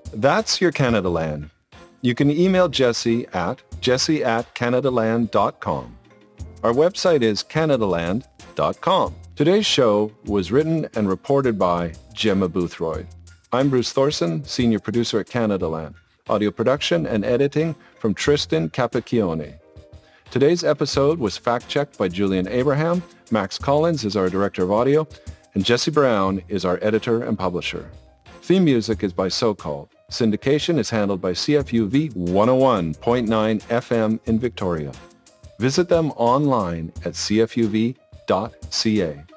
That's your Canada Land. You can email Jesse at jesse@canadaland.com. Our website is canadaland.com. Today's show was written and reported by Gemma Boothroyd. I'm Bruce Thorson, Senior Producer at Canada Land. Audio production and editing from Tristan Capacchione. Today's episode was fact-checked by Julian Abraham. Max Collins is our Director of Audio, and Jesse Brown is our editor and publisher. Theme music is by So Called. Syndication is handled by CFUV 101.9 FM in Victoria. Visit them online at cfuv.ca.